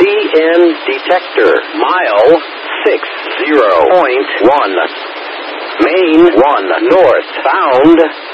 CN detector. Mile 60.1. Main 1 north. Found